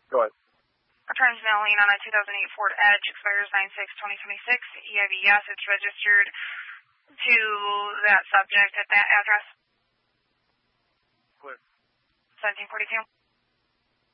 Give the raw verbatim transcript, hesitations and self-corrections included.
Go ahead. Returns mailing on a two thousand eight Ford Edge, expires nine six twenty twenty-six. E I V, yes, it's registered to that subject at that address. Clear. seventeen forty-two.